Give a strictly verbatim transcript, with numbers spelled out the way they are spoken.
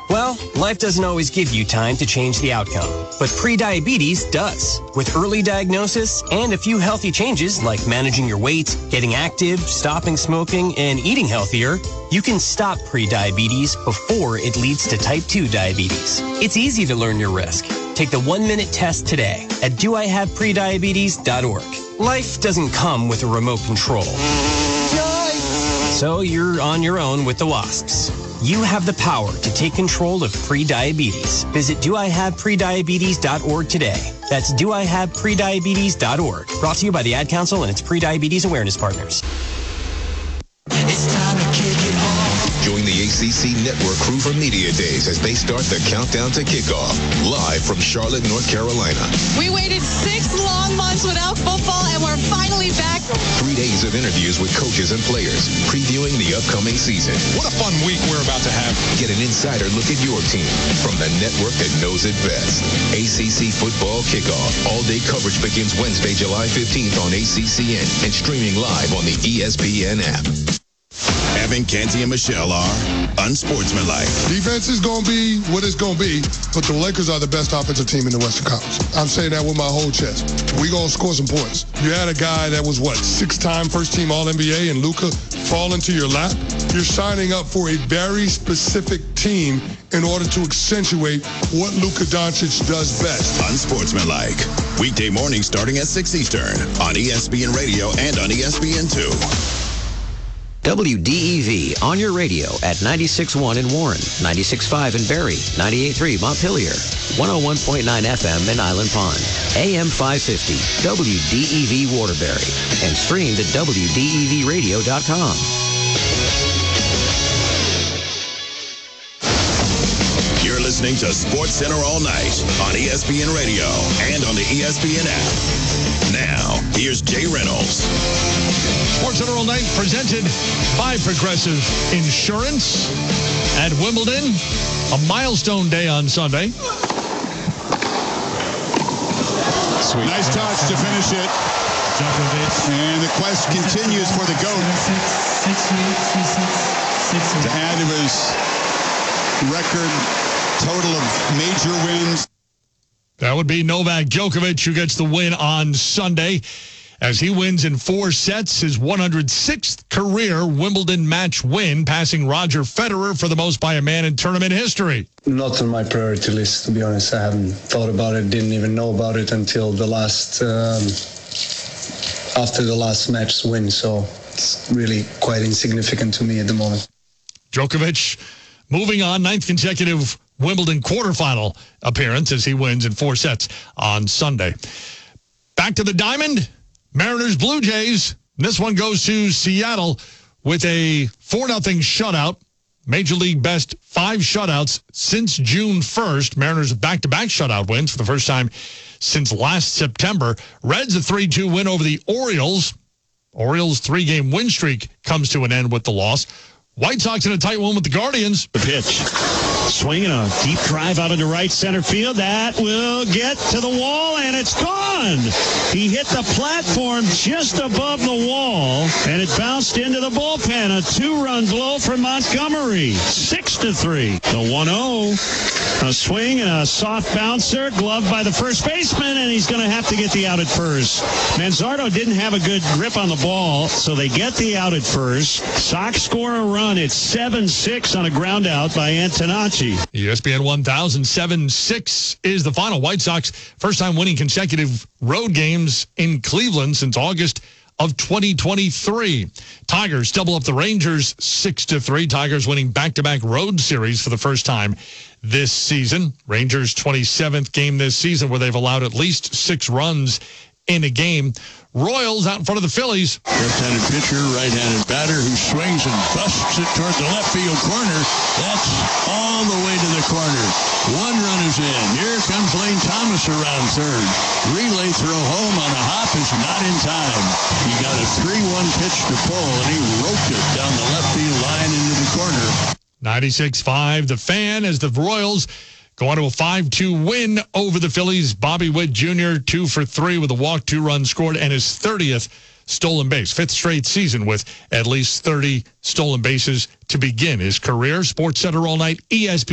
Well, life doesn't always give you time to change the outcome, but prediabetes does. With early diagnosis and a few healthy changes like managing your weight, getting active, stopping smoking, and eating healthier, you can stop prediabetes before it leads to type two diabetes. It's easy to learn your risk. Take the one-minute test today at do I have prediabetes dot org. Life doesn't come with a remote control. So you're on your own with the wasps. You have the power to take control of prediabetes. Visit do I have prediabetes dot org today. That's do I have prediabetes dot org. Brought to you by the Ad Council and its prediabetes awareness partners. It's time to kick it off. Join the A C C Network crew for Media Days as they start the countdown to kickoff. Live from Charlotte, North Carolina. We waited six long months without football, and we're finally back. Three days of interviews with coaches and players, previewing the upcoming season. What a fun week we're about to have. Get an insider look at your team from the network that knows it best. A C C Football Kickoff. All-day coverage begins Wednesday, July fifteenth on A C C N and streaming live on the E S P N app. Evan, Canty, and Michelle are unsportsmanlike. Defense is going to be what it's going to be, but the Lakers are the best offensive team in the Western Conference. I'm saying that with my whole chest. We going to score some points. You had a guy that was, what, six-time first-team All N B A and Luka fall into your lap? You're signing up for a very specific team in order to accentuate what Luka Doncic does best. Unsportsmanlike. Weekday mornings starting at six Eastern on E S P N Radio and on E S P N two. W D E V on your radio at ninety-six point one in Warren, ninety-six point five in Barrie, ninety-eight point three Montpelier, one oh one point nine F M in Island Pond, A M five fifty, W D E V Waterbury, and streamed at W D E V radio dot com. You're listening to Sports Center all night on E S P N Radio and on the E S P N app. Now, here's Jay Reynolds. Sports Center all night presented by Progressive Insurance at Wimbledon. A milestone day on Sunday. Sweet. Nice touch to finish it. And the quest continues for the GOAT to add to his record total of major wins. That would be Novak Djokovic, who gets the win on Sunday as he wins in four sets, his one hundred sixth career Wimbledon match win, passing Roger Federer for the most by a man in tournament history. Not on my priority list, to be honest. I haven't thought about it, didn't even know about it until the last, um, after the last match win. So it's really quite insignificant to me at the moment. Djokovic moving on, ninth consecutive Wimbledon quarterfinal appearance as he wins in four sets on Sunday. Back to the diamond, Mariners Blue Jays. This one goes to Seattle with a four nothing shutout. Major League best five shutouts since June first. Mariners back-to-back shutout wins for the first time since last September. Reds a three two win over the Orioles. Orioles' three-game win streak comes to an end with the loss. White Sox in a tight one with the Guardians. The pitch. Swinging a deep drive out into right center field. That will get to the wall, and it's gone. He hit the platform just above the wall, and it bounced into the bullpen. A two-run blow for Montgomery. Six to three. The one oh. A swing and a soft bouncer. Gloved by the first baseman, and he's going to have to get the out at first. Manzardo didn't have a good grip on the ball, so they get the out at first. Sox score a run. It's seven six on a ground out by Antonacci. E S P N one thousand, seven six is the final. White Sox first time winning consecutive road games in Cleveland since August of twenty twenty-three. Tigers double up the Rangers six to three. Tigers winning back-to-back road series for the first time this season. Rangers' twenty-seventh game this season where they've allowed at least six runs in a game. Royals out in front of the Phillies. Left-handed pitcher, right-handed batter who swings and busts it toward the left field corner. That's all the way to the corner. One run is in. Here comes Lane Thomas around third. Relay throw home on a hop is not in time. He got a three one pitch to pull, and he roped it down the left field line into the corner. ninety-six five, the Fan, as the Royals go on to a five two win over the Phillies. Bobby Witt Junior, two for three with a walk, two runs scored, and his thirtieth stolen base. Fifth straight season with at least thirty stolen bases to begin his career. Sports Center all night, E S P N.